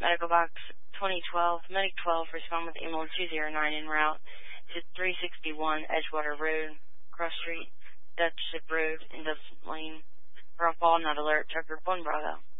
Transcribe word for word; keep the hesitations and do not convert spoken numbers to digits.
Medical Box twenty twelve, Medic twelve, respond with ambulance two zero nine en route to three sixty-one Edgewater Road, Cross Street, Dutch Ship Road, in Dutch Lane. For a fall, not alert, Tucker one Bravo.